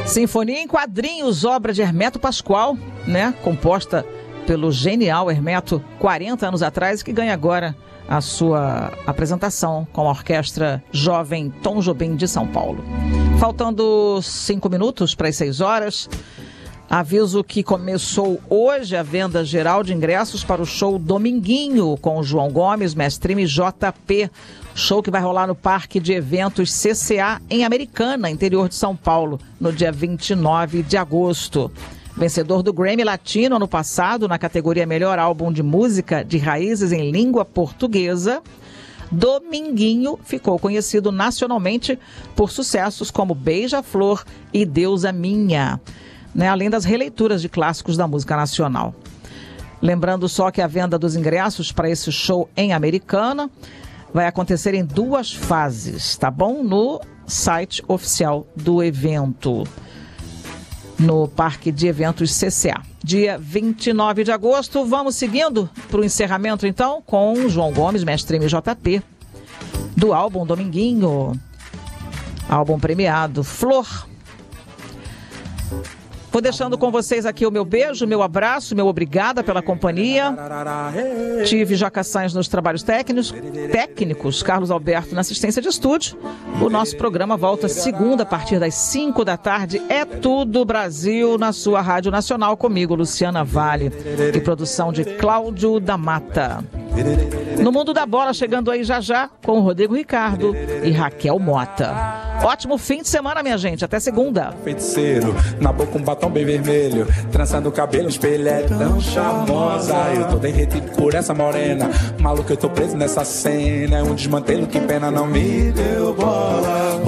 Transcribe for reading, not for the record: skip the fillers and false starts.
Sinfonia em Quadrinhos, obra de Hermeto Pascoal, né? Composta pelo genial Hermeto 40 anos atrás, que ganha agora a sua apresentação com a Orquestra Jovem Tom Jobim de São Paulo. Faltando 5 minutos para as 6 horas, aviso que começou hoje a venda geral de ingressos para o show Dominguinho com o João Gomes, Mestrime JP. Show que vai rolar no Parque de Eventos CCA em Americana, interior de São Paulo, no dia 29 de agosto. Vencedor do Grammy Latino ano passado na categoria Melhor Álbum de Música de Raízes em Língua Portuguesa, Dominguinho ficou conhecido nacionalmente por sucessos como Beija-Flor e Deusa Minha, né? Além das releituras de clássicos da música nacional. Lembrando só que a venda dos ingressos para esse show em Americana vai acontecer em 2 fases, tá bom? No site oficial do evento, no Parque de Eventos CCA. Dia 29 de agosto, vamos seguindo para o encerramento então com João Gomes, Mestrime JP, do álbum Dominguinho, álbum premiado Flor. Vou deixando com vocês aqui o meu beijo, meu abraço, meu obrigada pela companhia. Tive Joca Sainz nos trabalhos técnicos, Carlos Alberto na assistência de estúdio. O nosso programa volta segunda a partir das 5 da tarde. É Tudo Brasil na sua Rádio Nacional, comigo, Luciana Vale, e produção de Cláudio da Mata. No Mundo da Bola, chegando aí já já com o Rodrigo Ricardo e Raquel Mota. Ótimo fim de semana, minha gente. Até segunda. Feiticeiro, na boca um batom bem vermelho, trançando o cabelo, espelho é tão charmosa. Eu tô derretido por essa morena, maluco, eu tô preso nessa cena. É um desmantelo, que pena não me deu bola.